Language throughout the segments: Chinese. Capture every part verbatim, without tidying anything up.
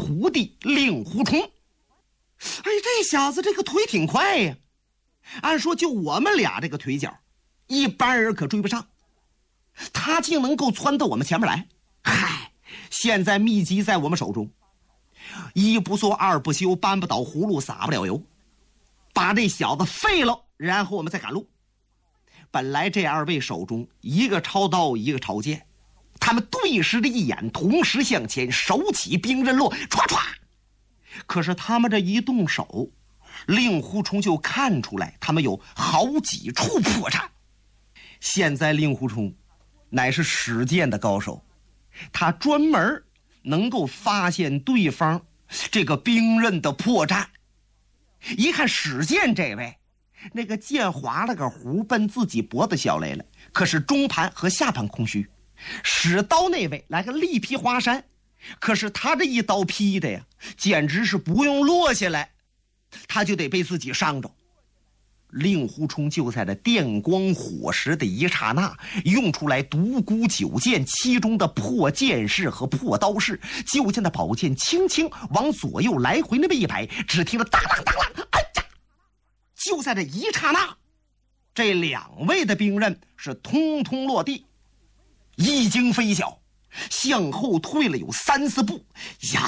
徒弟令狐冲。哎，这小子这个腿挺快呀，按说就我们俩这个腿脚，一般人可追不上，他竟能够窜到我们前面来。嗨，现在秘籍在我们手中，一不做二不休，搬不倒葫芦撒不了油，把这小子废了，然后我们再赶路。本来这二位手中一个抄刀一个抄剑，他们对视着一眼，同时向前，手起兵刃落，唰唰。可是他们这一动手，令狐冲就看出来他们有好几处破绽。现在令狐冲乃是使剑的高手，他专门能够发现对方这个兵刃的破绽。一看使剑这位，那个剑划了个弧，奔自己脖子削来了，可是中盘和下盘空虚。使刀那位来个力劈华山，可是他这一刀劈的呀，简直是不用落下来，他就得被自己伤着。令狐冲就在这电光火石的一刹那，用出来独孤九剑其中的破剑式和破刀式，就见那宝剑轻轻往左右来回那么一摆，只听了当啷当啷，哎呀！就在这一刹那，这两位的兵刃是通通落地，一惊飞小，向后退了有三四步。呀，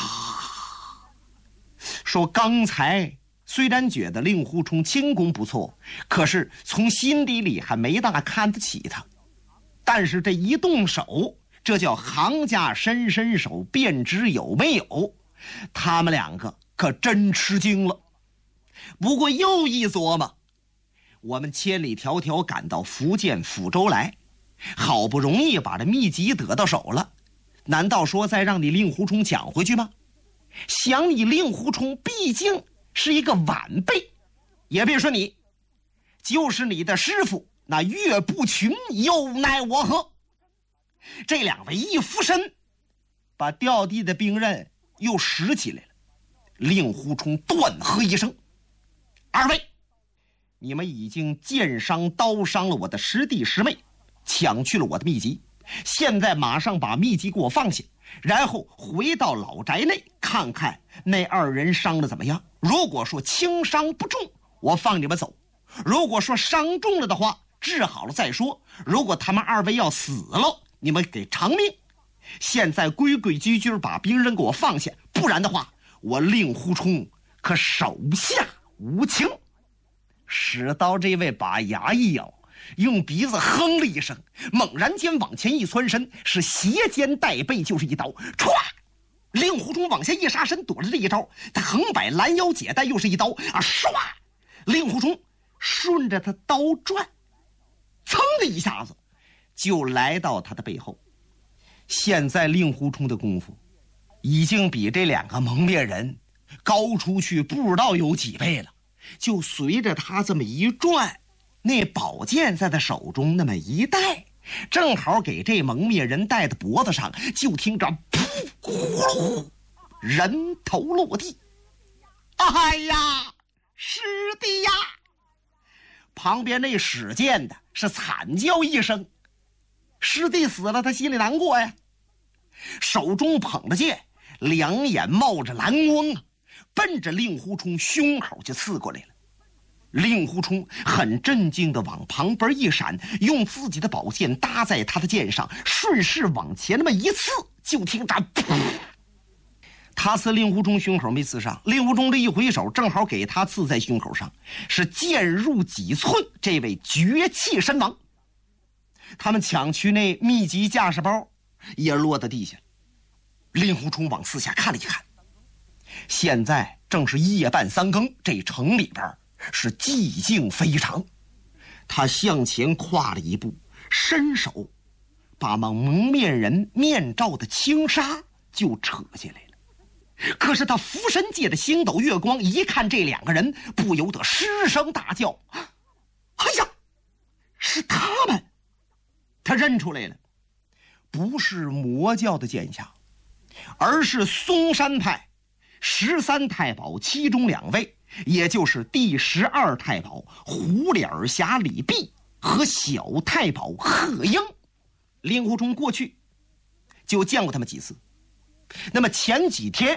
说刚才虽然觉得令狐冲轻功不错，可是从心底里还没大看得起他。但是这一动手，这叫行家伸伸手便知有没有，他们两个可真吃惊了。不过又一琢磨，我们千里迢迢赶到福建福州来，好不容易把这秘籍得到手了，难道说再让你令狐冲抢回去吗？想你令狐冲毕竟是一个晚辈，也别说你，就是你的师傅那岳不群又奈我何？这两位一俯身，把掉地的兵刃又拾起来了。令狐冲断喝一声：二位，你们已经剑伤刀伤了我的师弟师妹，抢去了我的秘籍，现在马上把秘籍给我放下，然后回到老宅内看看那二人伤的怎么样。如果说轻伤不重，我放你们走；如果说伤重了的话，治好了再说。如果他们二位要死了，你们给偿命。现在规规矩矩把兵刃给我放下，不然的话，我令狐冲可手下无情。使刀这位把牙一咬，用鼻子哼了一声，猛然间往前一窜身，是斜肩带背就是一刀，唰！令狐冲往下一杀身，躲着这一招，他横摆拦腰解带，又是一刀啊！唰！令狐冲顺着他刀转，噌的一下子就来到他的背后。现在令狐冲的功夫已经比这两个蒙面人高出去不知道有几倍了。就随着他这么一转，那宝剑在他手中那么一带，正好给这蒙面人戴的脖子上，就听着噗呼噜，人头落地。哎呀，师弟呀！旁边那使剑的是惨叫一声，师弟死了，他心里难过呀。手中捧着剑，两眼冒着蓝光啊，奔着令狐冲胸口就刺过来了。令狐冲很镇静地往旁边一闪，用自己的宝剑搭在他的剑上，顺势往前那么一刺，就听着噗，他刺令狐冲胸口没刺上，令狐冲这一回手正好给他刺在胸口上，是剑入几寸，这位绝气身亡。他们抢去那秘籍架势包也落到地下。令狐冲往四下看了一看，现在正是夜半三更，这城里边是寂静非常。他向前跨了一步，伸手把蒙面人面罩的轻纱就扯下来了。可是他俯身借着星斗月光一看这两个人，不由得失声大叫：哎呀，是他们！他认出来了，不是魔教的剑侠，而是嵩山派十三太保其中两位，也就是第十二太保胡脸侠李泌和小太保贺英。令狐冲过去就见过他们几次，那么前几天